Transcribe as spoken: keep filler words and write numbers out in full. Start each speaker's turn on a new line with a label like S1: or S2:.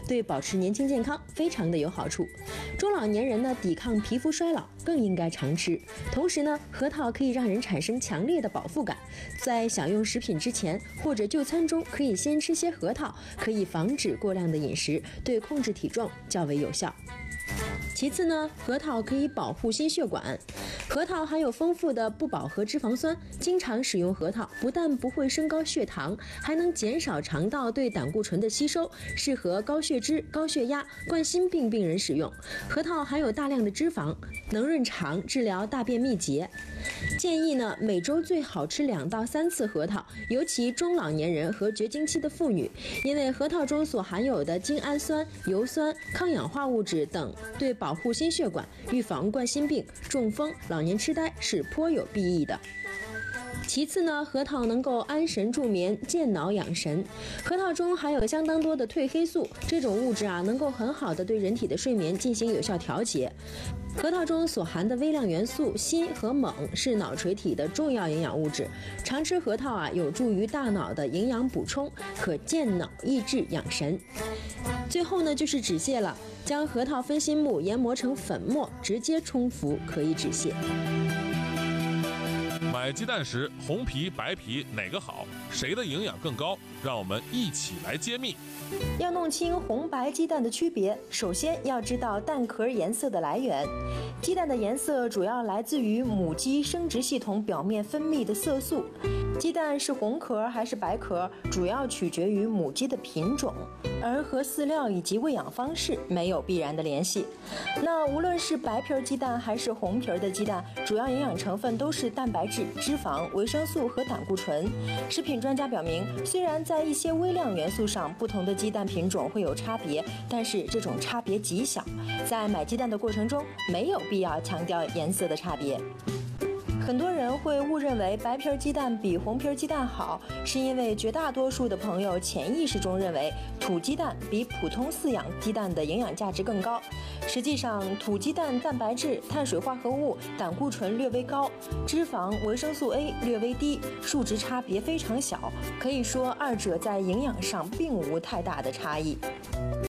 S1: 对保持年轻健康非常的有好处。中老年人呢，抵抗皮肤衰老更应该常吃。同时呢，核桃可以让人产生强烈的饱腹感，在享用食品之前或者就餐中，可以先吃些核桃，可以防止过量的饮食，对控制体重较为有效。其次呢，核桃可以保护心血管。核桃含有丰富的不饱和脂肪酸，经常使用核桃不但不会升高血糖，还能减少肠道对胆固醇的吸收，适合高血脂、高血压、冠心病病人使用。核桃含有大量的脂肪，能润肠，治疗大便秘结。建议呢，每周最好吃两到三次核桃，尤其中老年人和绝经期的妇女，因为核桃中所含有的精氨酸、油酸、抗氧化物质等，对保护心血管、预防冠心病、中风、老年痴呆是颇有裨益的。其次呢，核桃能够安神助眠、健脑养神。核桃中含有相当多的褪黑素，这种物质啊，能够很好的对人体的睡眠进行有效调节。核桃中所含的微量元素锌和锰是脑垂体的重要营养物质。常吃核桃啊，有助于大脑的营养补充，可健脑益智养神。最后呢，就是止泻了，将核桃分心木研磨成粉末，直接冲服可以止泻。
S2: 买鸡蛋时，红皮、白皮哪个好？谁的营养更高？让我们一起来揭秘。
S3: 要弄清红白鸡蛋的区别，首先要知道蛋壳颜色的来源。鸡蛋的颜色主要来自于母鸡生殖系统表面分泌的色素。鸡蛋是红壳还是白壳，主要取决于母鸡的品种，而和饲料以及喂养方式没有必然的联系。那无论是白皮鸡蛋还是红皮的鸡蛋，主要营养成分都是蛋白质、脂肪、维生素和胆固醇。食品专家表明，虽然在一些微量元素上，不同的鸡蛋品种会有差别，但是这种差别极小。在买鸡蛋的过程中，没有必要强调颜色的差别。很多人会误认为白皮鸡蛋比红皮鸡蛋好，是因为绝大多数的朋友潜意识中认为土鸡蛋比普通饲养鸡蛋的营养价值更高。实际上，土鸡蛋蛋白质、碳水化合物、胆固醇略微高，脂肪、维生素 A 略微低，数值差别非常小，可以说二者在营养上并无太大的差异。